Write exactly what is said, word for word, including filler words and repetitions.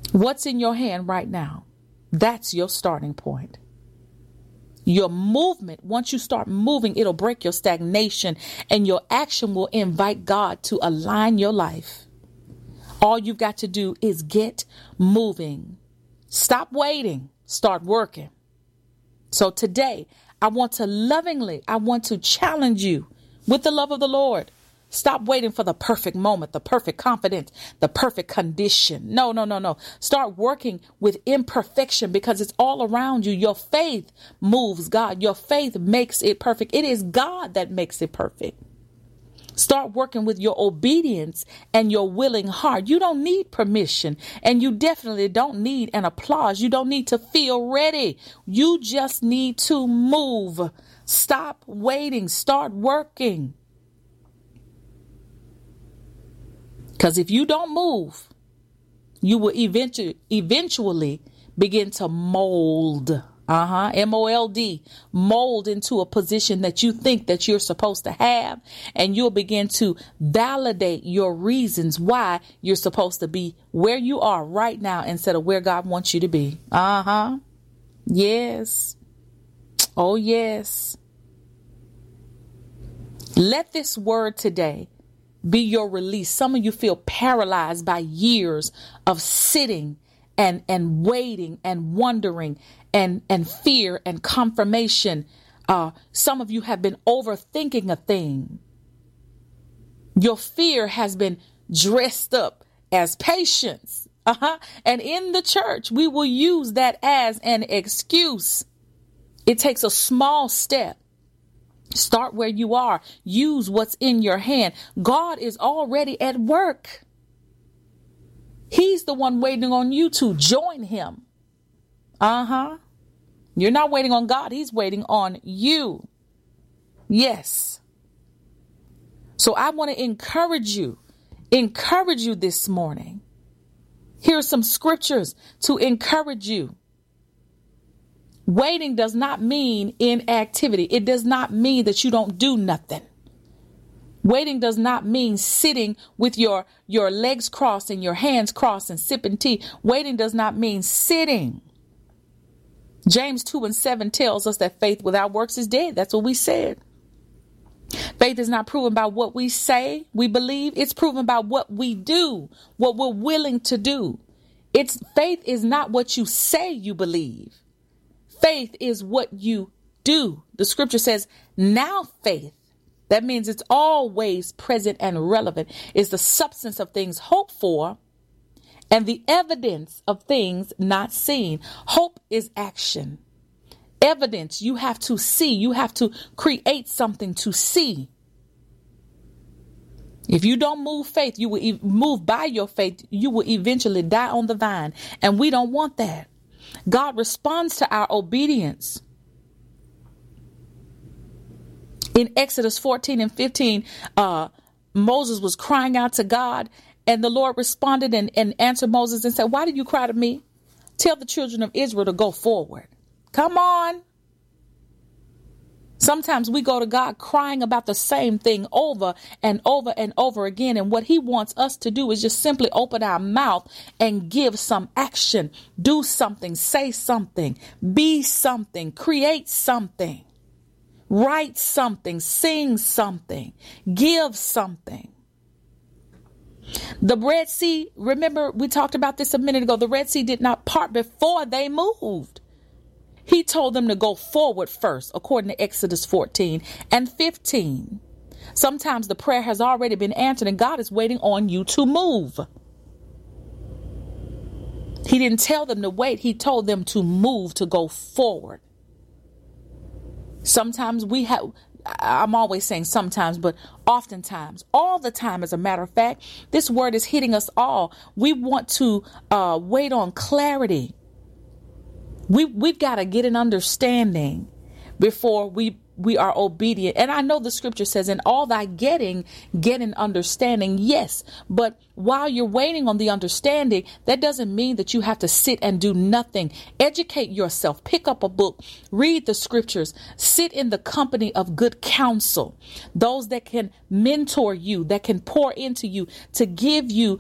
What's in your hand right now? That's your starting point. Your movement, once you start moving, it'll break your stagnation, and your action will invite God to align your life. All you've got to do is get moving. Stop waiting. Start working. So today, I want to lovingly, I want to challenge you with the love of the Lord. Stop waiting for the perfect moment, the perfect confidence, the perfect condition. No, no, no, no. Start working with imperfection, because it's all around you. Your faith moves God. Your faith makes it perfect. It is God that makes it perfect. Start working with your obedience and your willing heart. You don't need permission, and you definitely don't need an applause. You don't need to feel ready. You just need to move. Stop waiting. Start working. Because if you don't move, you will eventually, eventually begin to mold. Uh-huh. M O L D, mold into a position that you think that you're supposed to have. And you'll begin to validate your reasons why you're supposed to be where you are right now instead of where God wants you to be. Uh-huh. Yes. Oh, yes. Let this word today be your release. Some of you feel paralyzed by years of sitting and, and waiting and wondering and, and fear and confirmation. Uh, some of you have been overthinking a thing. Your fear has been dressed up as patience. Uh-huh. And in the church, we will use that as an excuse. It takes a small step. Start where you are. Use what's in your hand. God is already at work. He's the one waiting on you to join him. Uh-huh. You're not waiting on God. He's waiting on you. Yes. So I want to encourage you, encourage you this morning. Here are some scriptures to encourage you. Waiting does not mean inactivity. It does not mean that you don't do nothing. Waiting does not mean sitting with your, your legs crossed and your hands crossed and sipping tea. Waiting does not mean sitting. James two and seven tells us that faith without works is dead. That's what we said. Faith is not proven by what we say we believe. It's proven by what we do, what we're willing to do. It's faith is not what you say you believe. Faith is what you do. The scripture says now faith. That means it's always present and relevant. Is the substance of things hoped for and the evidence of things not seen. Hope is action. Evidence, you have to see. You have to create something to see. If you don't move faith, you will e- move by your faith. You will eventually die on the vine. And we don't want that. God responds to our obedience. In Exodus fourteen and fifteen, uh, Moses was crying out to God, and the Lord responded and, and answered Moses and said, "Why did you cry to me? Tell the children of Israel to go forward." Come on. Sometimes we go to God crying about the same thing over and over and over again. And what he wants us to do is just simply open our mouth and give some action. Do something, say something, be something, create something, write something, sing something, give something. The Red Sea, remember we talked about this a minute ago. The Red Sea did not part before they moved. He told them to go forward first, according to Exodus fourteen and fifteen. Sometimes the prayer has already been answered and God is waiting on you to move. He didn't tell them to wait. He told them to move, to go forward. Sometimes we have, I'm always saying sometimes, but oftentimes, all the time, as a matter of fact, this word is hitting us all. We want to uh, wait on clarity. We, we've got to get an understanding before we, we are obedient. And I know the scripture says, in all thy getting, get an understanding. Yes. But while you're waiting on the understanding, that doesn't mean that you have to sit and do nothing. Educate yourself, pick up a book, read the scriptures, sit in the company of good counsel, those that can mentor you, that can pour into you, to give you